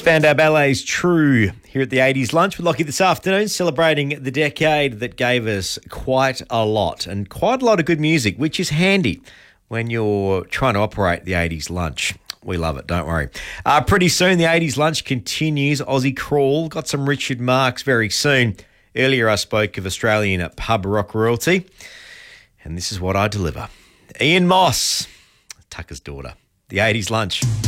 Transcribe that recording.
Spandau Ballet's True here at the 80s Lunch with Lockie this afternoon, celebrating the decade that gave us quite a lot and quite a lot of good music, which is handy when you're trying to operate the 80s Lunch. We love it, don't worry. Pretty soon, the 80s Lunch continues. Aussie Crawl, got some Richard Marx very soon. Earlier, I spoke of Australian pub rock royalty, and this is what I deliver. Ian Moss, Tucker's daughter, the 80s Lunch.